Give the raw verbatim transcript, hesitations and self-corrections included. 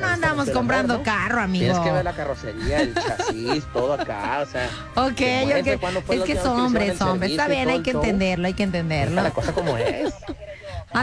andamos comprando ¿no? carro, amigo. Tienes que ver la carrocería, el chasis, todo acá, o sea. Ok, ok. Es que es hombre, es hombre. Está bien, hay que entenderlo, hay que entenderlo. La cosa como es.